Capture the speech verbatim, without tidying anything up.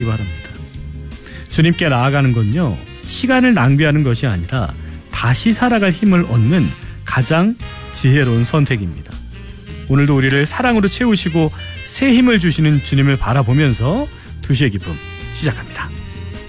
바랍니다. 주님께 나아가는 건요, 시간을 낭비하는 것이 아니라 다시 살아갈 힘을 얻는 가장 지혜로운 선택입니다. 오늘도 우리를 사랑으로 채우시고 새 힘을 주시는 주님을 바라보면서 두 시의 기쁨 시작합니다.